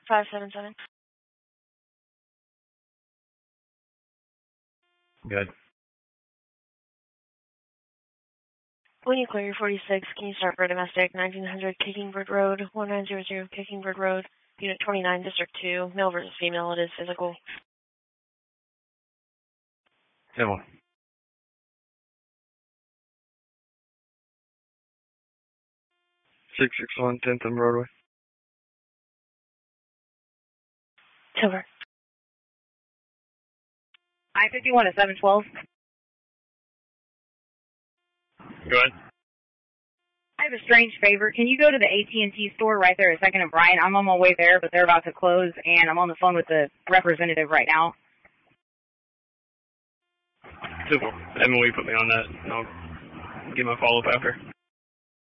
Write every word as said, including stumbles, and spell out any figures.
five seven seven. Good. When you clear your forty-six, can you start for domestic nineteen hundred Kickingbird Road, one nine zero zero Kickingbird Road, Unit twenty-nine, District two, male versus female, it is physical. Civil. six six one tenth and Broadway. Silver. I fifty-one to seven twelve. Go ahead. I have a strange favor. Can you go to the A T and T store right there at second and Bryant? I'm on my way there, but they're about to close, and I'm on the phone with the representative right now. Simple. Emily put me on that. I'll give my follow-up after.